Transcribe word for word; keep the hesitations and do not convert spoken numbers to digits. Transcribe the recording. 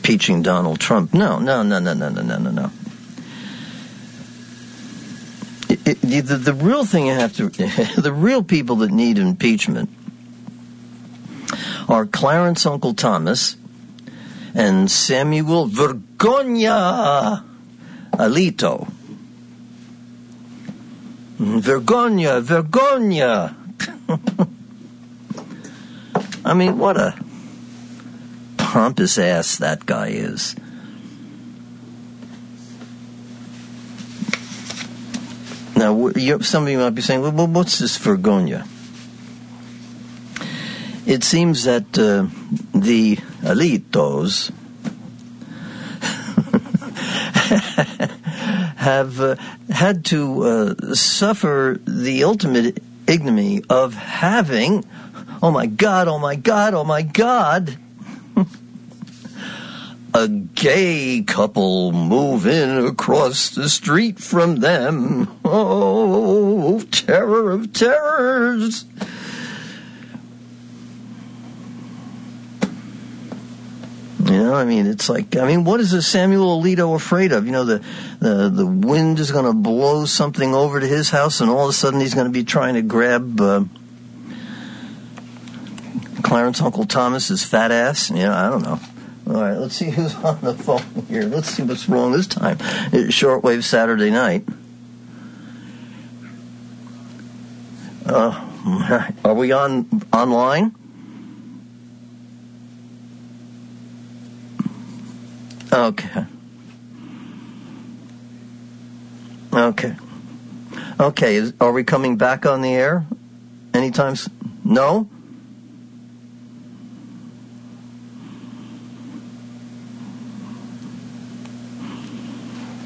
impeaching Donald Trump. No, no, no, no, no, no, no, no, no. It, it, the, the real thing you have to, the real people that need impeachment are Clarence Uncle Thomas and Samuel Vergogna Alito. Vergogna, Vergogna. I mean, what a pompous ass that guy is. Now, some of you might be saying, well, what's this Vergogna? It seems that uh, the Alitos have uh, had to uh, suffer the ultimate ignominy of having, oh my God, oh my God, oh my God, a gay couple move in across the street from them. Oh, terror of terrors. You know, I mean, it's like, I mean, what is a Samuel Alito afraid of? You know, the the, the wind is going to blow something over to his house, and all of a sudden he's going to be trying to grab uh, Clarence Uncle Thomas's fat ass. You know, I don't know. All right, let's see who's on the phone here. Let's see what's wrong this time. It's Shortwave Saturday night. Uh, are we on online? Okay. Okay. Okay, is, are we coming back on the air anytime? S- no?